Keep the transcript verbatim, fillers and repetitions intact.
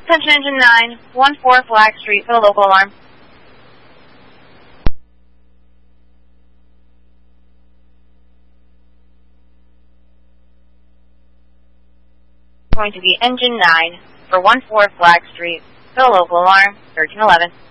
Attention Engine nine, one four Flag Street for the local alarm. Going to be Engine nine for one four Flag Street for the local alarm, thirteen eleven.